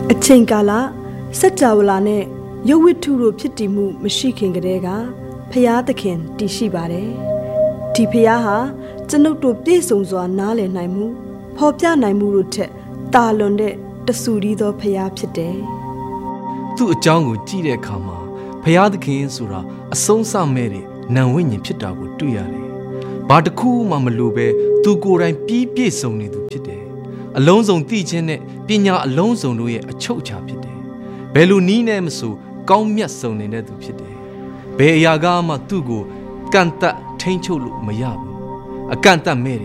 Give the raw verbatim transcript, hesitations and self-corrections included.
အချိန်ကာလစัจ java လာနဲ့ရုပ်ဝတ္ထုတို့ဖြစ်တည်မှုမရှိခင်ကတည်းကဖျားသခင်တည်ရှိပါတယ်ဒီဖျားဟာကျွန်ုပ်တို့ပြည့်စုံစွာနားလည်နိုင်မှုဖော်ပြနိုင်မှုတို့ထက်တာလွန်တဲ့တဆူရီသောဖျားဖြစ်တယ်သူ့အကြောင်းကိုကြည့်တဲ့အခါမှာဖျားသခင်ဆိုတာအဆုံးအစမဲ့တဲ့နံဝိညာဉ်ဖြစ်တာကိုတွေ့ရတယ်ဘာတစ်ခုမှမလိုပဲသူကိုယ်တိုင်ပြီးပြည့်စုံနေသူဖြစ်တယ်အလုံးစုံသိခြင်းနဲ့ပညာအလုံးစုံတို့ရဲ့အချုပ်အခြာဖြစ်တယ်ဘယ်လိုနည်းနဲ့မဆိုကောင်းမြတ်စုံနေတဲ့သူဖြစ်တယ်ဘယ်အရာကမှသူ့ကိုကန့်တတ်ထိန်းချုပ်လို့မရဘူးအကန့်အသတ်မဲ့